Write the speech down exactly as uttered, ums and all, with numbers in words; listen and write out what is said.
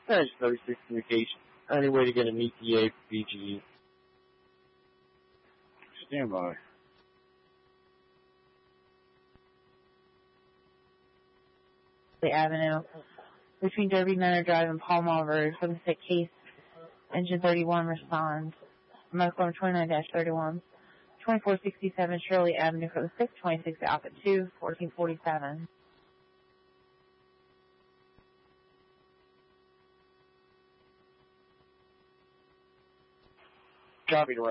Edge thirty-six communication. Any way to get an E T A for B G E? Stand by. Avenue between Derby Manor Drive and Palmall Road for the sick case. Engine thirty-one responds. Medical number twenty-nine dash thirty-one. twenty-four sixty-seven Shirley Avenue for the sick. twenty-six Alpha two, fourteen forty-seven. Copy,